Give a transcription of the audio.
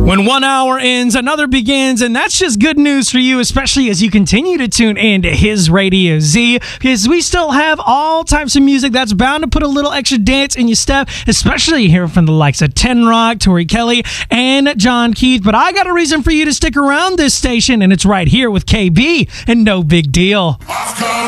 When 1 hour ends, another begins, and that's just good news for you, especially as you continue to tune in to His Radio Z, because we still have all types of music that's bound to put a little extra dance in your step, especially here from the likes of Ten Rock, Tori Kelly, and John Keith. But I got a reason for you to stick around this station, and it's right here with KB and No Big Deal. I've come